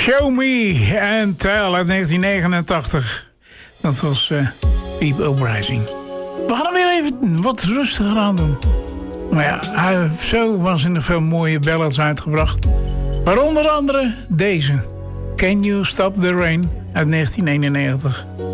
Show Me and Tell uit 1989. Dat was Peep Uprising. We gaan hem weer even wat rustiger aan doen. Maar ja, hij heeft zo waanzinnig veel mooie ballads uitgebracht. Waaronder andere deze. Can You Stop the Rain uit 1991.